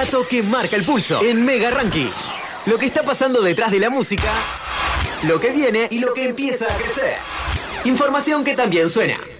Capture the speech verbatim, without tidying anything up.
dato que marca el pulso en Mega Ranking. Lo que está pasando detrás de la música, lo que viene y lo que empieza a crecer. Información que también suena.